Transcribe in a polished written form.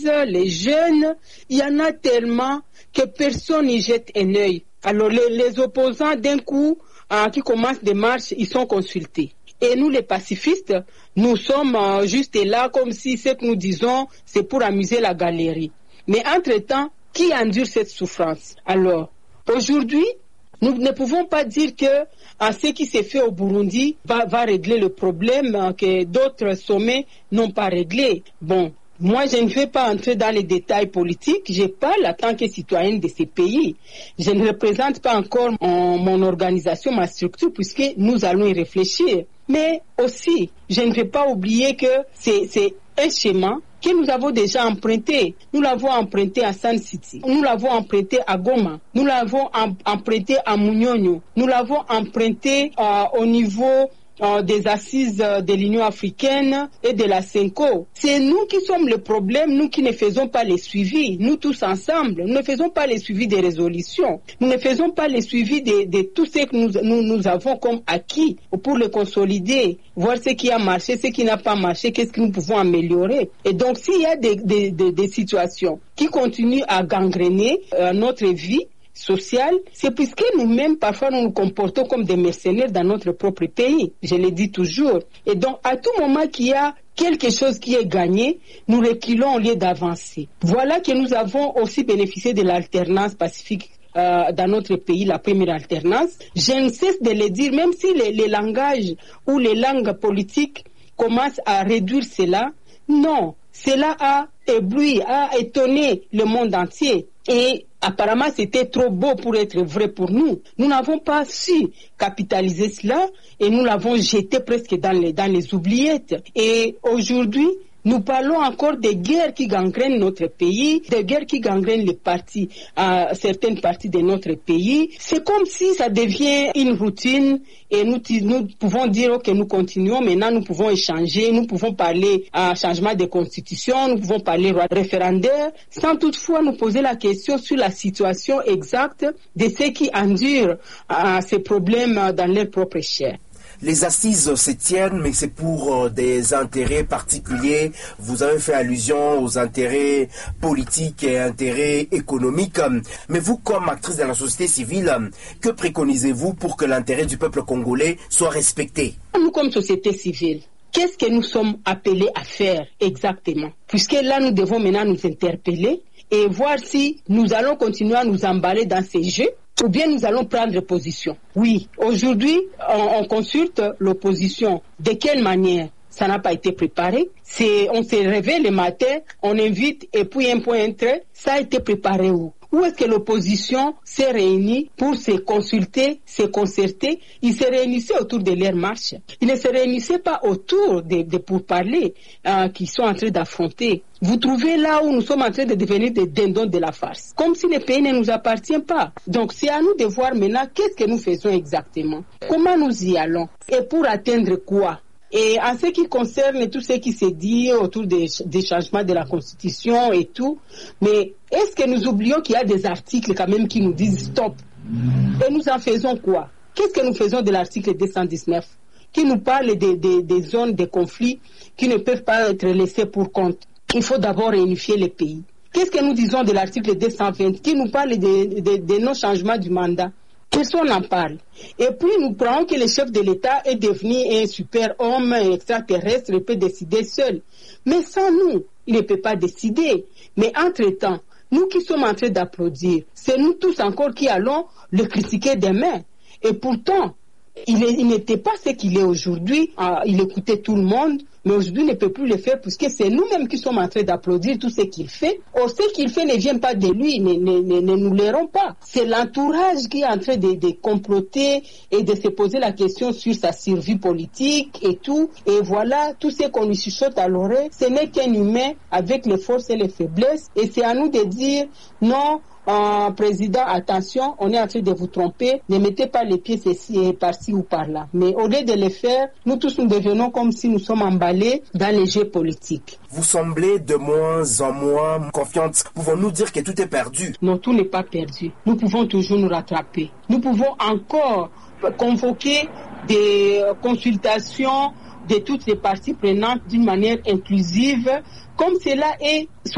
les jeunes, il y en a tellement que personne n'y jette un œil. Alors les opposants, d'un coup, qui commencent des marches, ils sont consultés. Et nous, les pacifistes, nous sommes juste là comme si ce que nous disons, c'est pour amuser la galerie. Mais entre-temps, qui endure cette souffrance? Alors, aujourd'hui, nous ne pouvons pas dire que ce qui s'est fait au Burundi va régler le problème que d'autres sommets n'ont pas réglé. Bon, moi, je ne vais pas entrer dans les détails politiques. Je parle en tant que citoyenne de ces pays. Je ne représente pas encore mon organisation, ma structure, puisque nous allons y réfléchir. Mais aussi, je ne vais pas oublier que c'est un schéma que nous avons déjà emprunté. Nous l'avons emprunté à Sun City, nous l'avons emprunté à Goma, nous l'avons emprunté à Munyonyo, nous l'avons emprunté au niveau des assises de l'Union africaine et de la CENCO. C'est nous qui sommes le problème, nous qui ne faisons pas les suivis, nous tous ensemble. Nous ne faisons pas les suivis des résolutions, nous ne faisons pas les suivis de tout ce que nous avons comme acquis pour le consolider, voir ce qui a marché, ce qui n'a pas marché, qu'est-ce que nous pouvons améliorer. Et donc s'il y a des situations qui continuent à gangréner notre vie sociale, c'est puisque nous-mêmes, parfois, nous nous comportons comme des mercenaires dans notre propre pays. Je le dis toujours. Et donc, à tout moment qu'il y a quelque chose qui est gagné, nous reculons au lieu d'avancer. Voilà que nous avons aussi bénéficié de l'alternance pacifique dans notre pays, la première alternance. Je ne cesse de le dire, même si les langages ou les langues politiques commencent à réduire cela, non, cela a ébloui, a étonné le monde entier. Et apparemment, c'était trop beau pour être vrai pour nous. Nous n'avons pas su capitaliser cela et nous l'avons jeté presque dans les oubliettes. Et aujourd'hui, nous parlons encore des guerres qui gangrènent notre pays, des guerres qui gangrènent certaines parties de notre pays. C'est comme si ça devient une routine et nous pouvons dire que nous continuons. Maintenant, nous pouvons échanger, nous pouvons parler changement de constitution, nous pouvons parler référendaire, sans toutefois nous poser la question sur la situation exacte de ceux qui endurent ces problèmes dans leur propre chair. Les assises se tiennent, mais c'est pour des intérêts particuliers. Vous avez fait allusion aux intérêts politiques et intérêts économiques. Mais vous, comme actrice de la société civile, que préconisez-vous pour que l'intérêt du peuple congolais soit respecté? Nous, comme société civile, qu'est-ce que nous sommes appelés à faire exactement? Puisque là, nous devons maintenant nous interpeller et voir si nous allons continuer à nous emballer dans ces jeux, ou bien nous allons prendre position. Oui, aujourd'hui, on consulte l'opposition. De quelle manière? Ça n'a pas été préparé. On se réveille le matin, on invite et puis un point entre. Ça a été préparé où? Où est-ce que l'opposition s'est réunie pour se consulter, se concerter? Ils se réunissaient autour de leur marche. Ils ne se réunissaient pas autour de pourparlers qu'ils sont en train d'affronter. Vous trouvez là où nous sommes en train de devenir des dindons de la farce. Comme si le pays ne nous appartient pas. Donc c'est à nous de voir maintenant qu'est-ce que nous faisons exactement. Comment nous y allons? Et pour atteindre quoi? Et en ce qui concerne tout ce qui s'est dit autour des changements de la Constitution et tout, mais est-ce que nous oublions qu'il y a des articles quand même qui nous disent stop? Et nous en faisons quoi? Qu'est-ce que nous faisons de l'article 219 qui nous parle des zones de conflit qui ne peuvent pas être laissées pour compte? Il faut d'abord réunifier les pays. Qu'est-ce que nous disons de l'article 220 qui nous parle de non-changement du mandat? Personne n'en parle. Et puis nous croyons que le chef de l'État est devenu un super homme extraterrestre et peut décider seul. Mais sans nous, il ne peut pas décider. Mais entre-temps, nous qui sommes en train d'applaudir, c'est nous tous encore qui allons le critiquer demain. Et pourtant, il n'était pas ce qu'il est aujourd'hui. Il écoutait tout le monde, mais aujourd'hui il ne peut plus le faire puisque c'est nous-mêmes qui sommes en train d'applaudir tout ce qu'il fait. Or, ce qu'il fait ne vient pas de lui, ne nous l'airons pas. C'est l'entourage qui est en train de comploter et de se poser la question sur sa survie politique et tout. Et voilà, tout ce qu'on lui chuchote à l'oreille, ce n'est qu'un humain avec les forces et les faiblesses. Et c'est à nous de dire non. Président, attention, on est en train de vous tromper, ne mettez pas les pieds par-ci ou par-là. Mais au lieu de le faire, nous tous nous devenons comme si nous sommes emballés dans les jeux politiques. Vous semblez de moins en moins confiante. Pouvons-nous dire que tout est perdu? Non, tout n'est pas perdu. Nous pouvons toujours nous rattraper. Nous pouvons encore convoquer des consultations de toutes les parties prenantes d'une manière inclusive, comme cela est